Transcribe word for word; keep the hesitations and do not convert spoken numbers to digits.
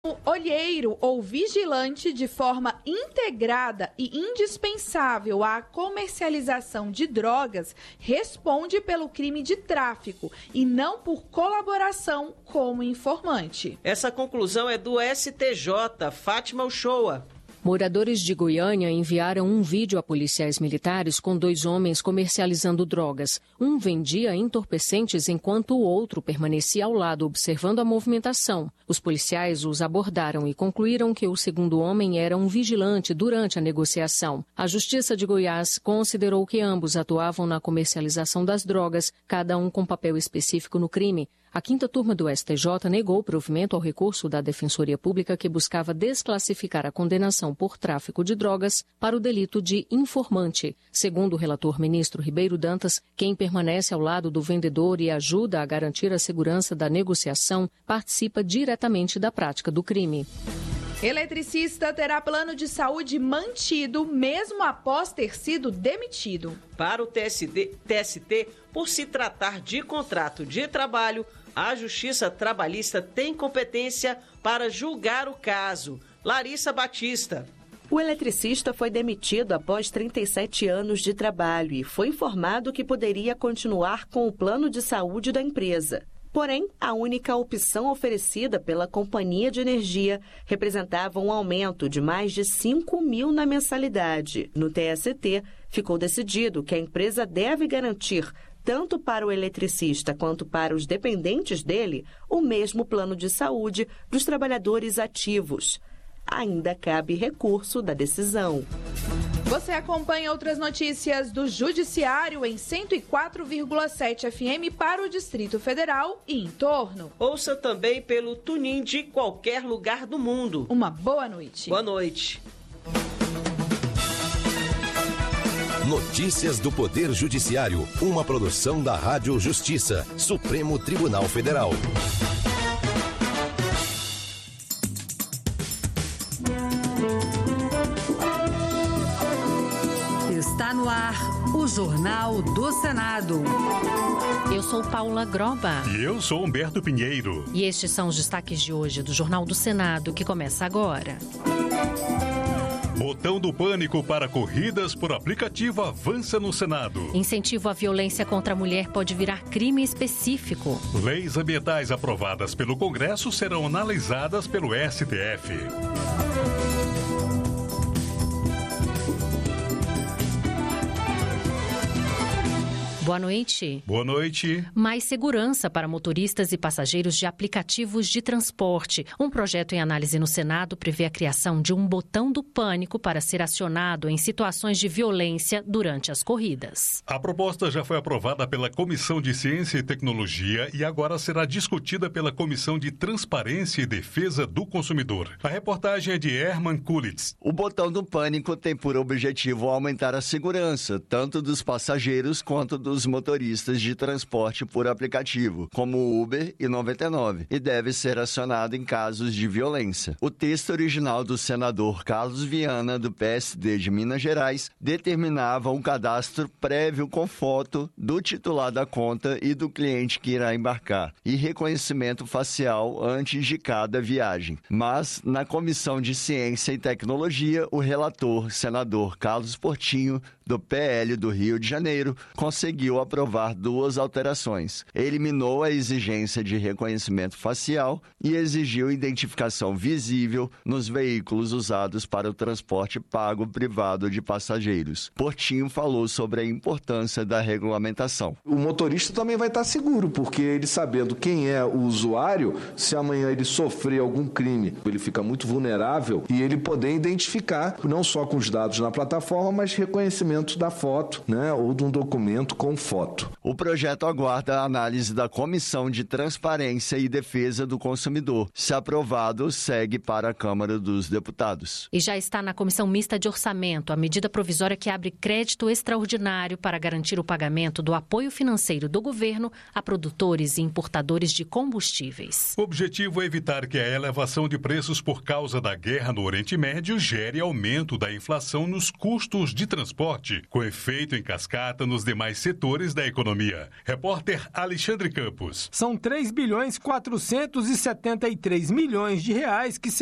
olheiro ou vigilante de forma integrada e indispensável à comercialização de drogas responde pelo crime de tráfico e não por colaboração como informante. Essa conclusão é do S T J, Fátima Uchoa. Moradores de Goiânia enviaram um vídeo a policiais militares com dois homens comercializando drogas. Um vendia entorpecentes enquanto o outro permanecia ao lado observando a movimentação. Os policiais os abordaram e concluíram que o segundo homem era um vigilante durante a negociação. A Justiça de Goiás considerou que ambos atuavam na comercialização das drogas, cada um com papel específico no crime. A quinta turma do S T J negou o provimento ao recurso da Defensoria Pública que buscava desclassificar a condenação por tráfico de drogas para o delito de informante. Segundo o relator ministro Ribeiro Dantas, quem permanece ao lado do vendedor e ajuda a garantir a segurança da negociação participa diretamente da prática do crime. Eletricista terá plano de saúde mantido mesmo após ter sido demitido. Para o T S T, por se tratar de contrato de trabalho, a Justiça Trabalhista tem competência para julgar o caso. Larissa Batista. O eletricista foi demitido após trinta e sete anos de trabalho e foi informado que poderia continuar com o plano de saúde da empresa. Porém, a única opção oferecida pela companhia de energia representava um aumento de mais de cinco mil na mensalidade. No T S T, ficou decidido que a empresa deve garantir, tanto para o eletricista quanto para os dependentes dele, o mesmo plano de saúde dos trabalhadores ativos. Ainda cabe recurso da decisão. Você acompanha outras notícias do Judiciário em cento e quatro vírgula sete F M para o Distrito Federal e em torno. Ouça também pelo TuneIn de qualquer lugar do mundo. Uma boa noite. Boa noite. Notícias do Poder Judiciário, uma produção da Rádio Justiça, Supremo Tribunal Federal. Está no ar o Jornal do Senado. Eu sou Paula Groba. E eu sou Humberto Pinheiro. E estes são os destaques de hoje do Jornal do Senado, que começa agora. Botão do pânico para corridas por aplicativo avança no Senado. Incentivo à violência contra a mulher pode virar crime específico. Leis ambientais aprovadas pelo Congresso serão analisadas pelo S T F. Boa noite. Boa noite. Mais segurança para motoristas e passageiros de aplicativos de transporte. Um projeto em análise no Senado prevê a criação de um botão do pânico para ser acionado em situações de violência durante as corridas. A proposta já foi aprovada pela Comissão de Ciência e Tecnologia e agora será discutida pela Comissão de Transparência e Defesa do Consumidor. A reportagem é de Herman Kulitz. O botão do pânico tem por objetivo aumentar a segurança, tanto dos passageiros quanto dos motoristas de transporte por aplicativo, como o Uber e noventa e nove, e deve ser acionado em casos de violência. O texto original do senador Carlos Viana, do P S D de Minas Gerais, determinava um cadastro prévio com foto do titular da conta e do cliente que irá embarcar, e reconhecimento facial antes de cada viagem. Mas, na Comissão de Ciência e Tecnologia, o relator, senador Carlos Portinho, do P L do Rio de Janeiro, conseguiu aprovar duas alterações. Eliminou a exigência de reconhecimento facial e exigiu identificação visível nos veículos usados para o transporte pago privado de passageiros. Portinho falou sobre a importância da regulamentação. O motorista também vai estar seguro, porque ele sabendo quem é o usuário, se amanhã ele sofrer algum crime, ele fica muito vulnerável e ele poder identificar, não só com os dados na plataforma, mas reconhecimento da foto, né, ou de um documento com foto. O projeto aguarda a análise da Comissão de Transparência e Defesa do Consumidor. Se aprovado, segue para a Câmara dos Deputados. E já está na Comissão Mista de Orçamento a medida provisória que abre crédito extraordinário para garantir o pagamento do apoio financeiro do governo a produtores e importadores de combustíveis. O objetivo é evitar que a elevação de preços por causa da guerra no Oriente Médio gere aumento da inflação nos custos de transporte. transporte, com efeito em cascata nos demais setores da economia. Repórter Alexandre Campos. São três bilhões quatrocentos e setenta e três milhões de reais que